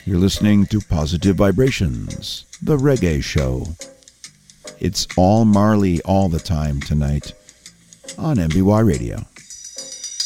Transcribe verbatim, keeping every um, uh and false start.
You're listening to Positive Vibrations, the reggae show. It's all Marley all the time tonight on M B Y Radio.